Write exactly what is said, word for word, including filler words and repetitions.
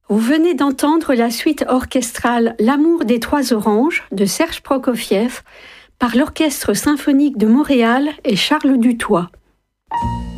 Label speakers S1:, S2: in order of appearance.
S1: Vous venez d'entendre la suite orchestrale L'amour des trois oranges de Serge Prokofiev par l'Orchestre symphonique de Montréal et Charles Dutoit.